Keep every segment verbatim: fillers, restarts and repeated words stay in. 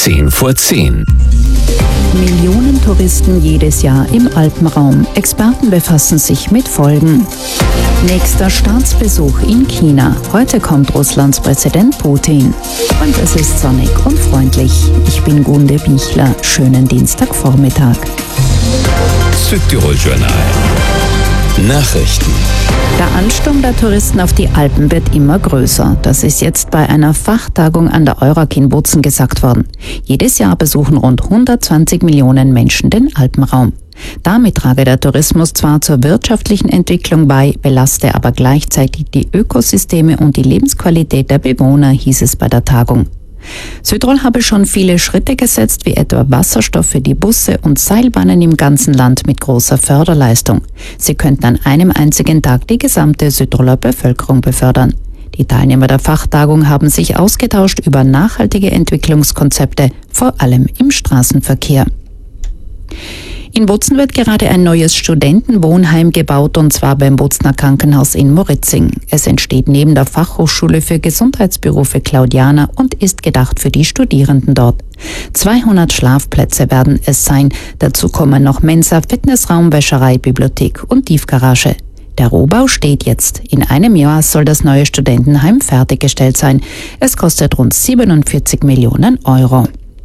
zehn vor zehn. Millionen Touristen jedes Jahr im Alpenraum. Experten befassen sich mit Folgen. Nächster Staatsbesuch in China. Heute kommt Russlands Präsident Putin. Und es ist sonnig und freundlich. Ich bin Gunde Bichler. Schönen Dienstagvormittag. Südtirol Journal. Nachrichten. Der Ansturm der Touristen auf die Alpen wird immer größer. Das ist jetzt bei einer Fachtagung an der Euraq in Bozen gesagt worden. Jedes Jahr besuchen rund hundertzwanzig Millionen Menschen den Alpenraum. Damit trage der Tourismus zwar zur wirtschaftlichen Entwicklung bei, belaste aber gleichzeitig die Ökosysteme und die Lebensqualität der Bewohner, hieß es bei der Tagung. Südtirol habe schon viele Schritte gesetzt, wie etwa Wasserstoff für die Busse und Seilbahnen im ganzen Land mit großer Förderleistung. Sie könnten an einem einzigen Tag die gesamte Südtiroler Bevölkerung befördern. Die Teilnehmer der Fachtagung haben sich ausgetauscht über nachhaltige Entwicklungskonzepte, vor allem im Straßenverkehr. In Bozen wird gerade ein neues Studentenwohnheim gebaut, und zwar beim Bozener Krankenhaus in Moritzing. Es entsteht neben der Fachhochschule für Gesundheitsberufe Claudiana und ist gedacht für die Studierenden dort. zweihundert Schlafplätze werden es sein. Dazu kommen noch Mensa, Fitnessraum, Wäscherei, Bibliothek und Tiefgarage. Der Rohbau steht jetzt. In einem Jahr soll das neue Studentenheim fertiggestellt sein. Es kostet rund siebenundvierzig Millionen Euro.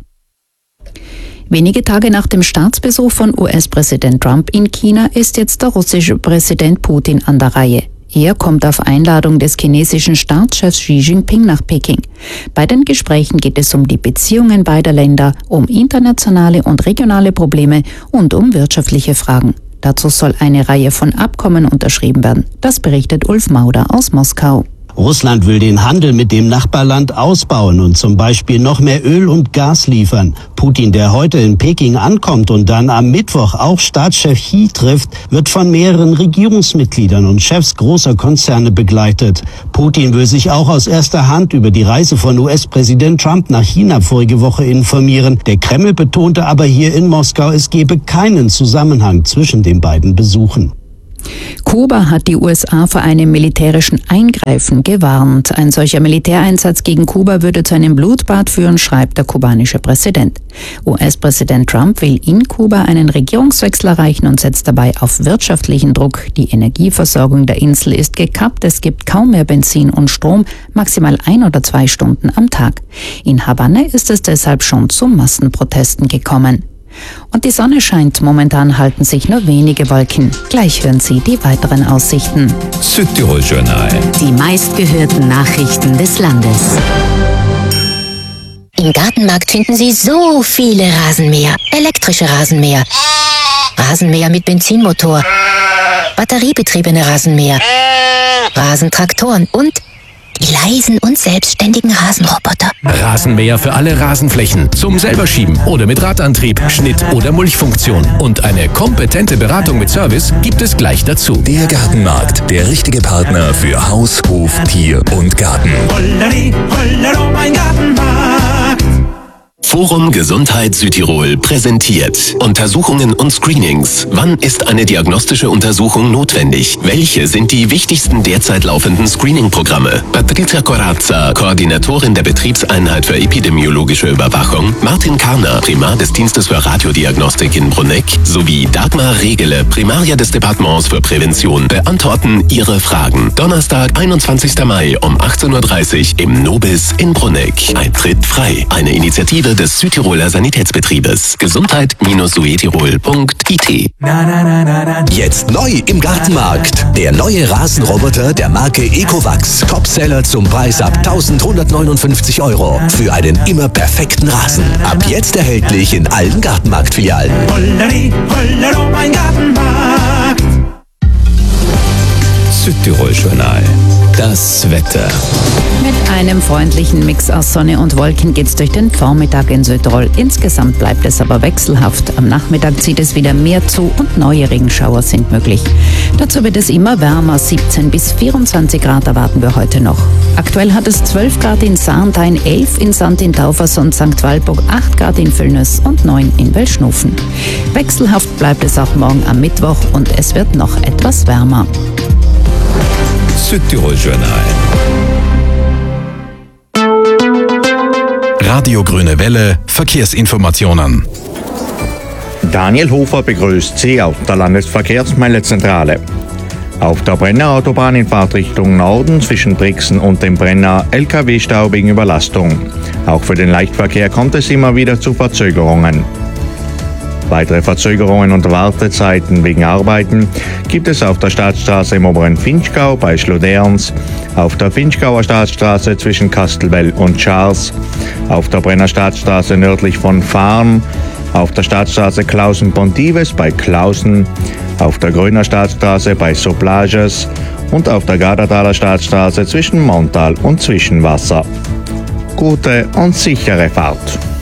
Wenige Tage nach dem Staatsbesuch von U S-Präsident Trump in China ist jetzt der russische Präsident Putin an der Reihe. Er kommt auf Einladung des chinesischen Staatschefs Xi Jinping nach Peking. Bei den Gesprächen geht es um die Beziehungen beider Länder, um internationale und regionale Probleme und um wirtschaftliche Fragen. Dazu soll eine Reihe von Abkommen unterschrieben werden. Das berichtet Ulf Mauder aus Moskau. Russland will den Handel mit dem Nachbarland ausbauen und zum Beispiel noch mehr Öl und Gas liefern. Putin, der heute in Peking ankommt und dann am Mittwoch auch Staatschef Xi trifft, wird von mehreren Regierungsmitgliedern und Chefs großer Konzerne begleitet. Putin will sich auch aus erster Hand über die Reise von U S-Präsident Trump nach China vorige Woche informieren. Der Kreml betonte aber hier in Moskau, es gebe keinen Zusammenhang zwischen den beiden Besuchen. Kuba hat die U S A vor einem militärischen Eingreifen gewarnt. Ein solcher Militäreinsatz gegen Kuba würde zu einem Blutbad führen, schreibt der kubanische Präsident. U S-Präsident Trump will in Kuba einen Regierungswechsel erreichen und setzt dabei auf wirtschaftlichen Druck. Die Energieversorgung der Insel ist gekappt, es gibt kaum mehr Benzin und Strom, maximal ein oder zwei Stunden am Tag. In Havanna ist es deshalb schon zu Massenprotesten gekommen. Und die Sonne scheint, momentan halten sich nur wenige Wolken. Gleich hören Sie die weiteren Aussichten. Südtirol Journal. Die meistgehörten Nachrichten des Landes. Im Gartenmarkt finden Sie so viele Rasenmäher. Elektrische Rasenmäher. Rasenmäher mit Benzinmotor. Batteriebetriebene Rasenmäher. Rasentraktoren und die leisen und selbstständigen Rasenroboter. Rasenmäher für alle Rasenflächen. Zum Selberschieben oder mit Radantrieb, Schnitt- oder Mulchfunktion. Und eine kompetente Beratung mit Service gibt es gleich dazu. Der Gartenmarkt, der richtige Partner für Haus, Hof, Tier und Garten. Holleri, hollero, mein Gartenmarkt. Forum Gesundheit Südtirol präsentiert Untersuchungen und Screenings. Wann ist eine diagnostische Untersuchung notwendig? Welche sind die wichtigsten derzeit laufenden Screening-Programme? Patricia Corazza, Koordinatorin der Betriebseinheit für epidemiologische Überwachung, Martin Karner, Primar des Dienstes für Radiodiagnostik in Bruneck, sowie Dagmar Regele, Primaria des Departements für Prävention, beantworten Ihre Fragen. Donnerstag, einundzwanzigster Mai um achtzehn Uhr dreißig im Nobis in Bruneck. Eintritt frei. Eine Initiative des Südtiroler Sanitätsbetriebes. Gesundheit-suetirol punkt I T. Jetzt neu im Gartenmarkt. Der neue Rasenroboter der Marke Ecovacs. Topseller zum Preis ab eintausendhundertneunundfünfzig Euro. Für einen immer perfekten Rasen. Ab jetzt erhältlich in allen Gartenmarktfilialen. Holleri, hollero, mein Gartenmarkt. Südtirol Journal. Das Wetter. Mit einem freundlichen Mix aus Sonne und Wolken geht's durch den Vormittag in Südtirol. Insgesamt bleibt es aber wechselhaft. Am Nachmittag zieht es wieder mehr zu und neue Regenschauer sind möglich. Dazu wird es immer wärmer. siebzehn bis vierundzwanzig Grad erwarten wir heute noch. Aktuell hat es zwölf Grad in Sarntein, elf in Sant in Taufers und Sankt Walburg, acht Grad in Völlnös und neun in Welschnufen. Wechselhaft bleibt es auch morgen am Mittwoch und es wird noch etwas wärmer. Südtirol Journal. Radio Radio Grüne Welle Verkehrsinformationen. Daniel Hofer begrüßt Sie auf der Landesverkehrsmeldezentrale. Auf der Brenner Autobahn in Fahrtrichtung Norden zwischen Brixen und dem Brenner L K W-Stau wegen Überlastung. Auch für den Leichtverkehr kommt es immer wieder zu Verzögerungen. Weitere Verzögerungen und Wartezeiten wegen Arbeiten gibt es auf der Staatsstraße im oberen Vinschgau bei Schloderns, auf der Vinschgauer Staatsstraße zwischen Kastelbell und Schars, auf der Brenner Staatsstraße nördlich von Farm, auf der Staatsstraße Klausen-Pontives bei Klausen, auf der Grüner Staatsstraße bei Soplages und auf der Gardertaler Staatsstraße zwischen Montal und Zwischenwasser. Gute und sichere Fahrt!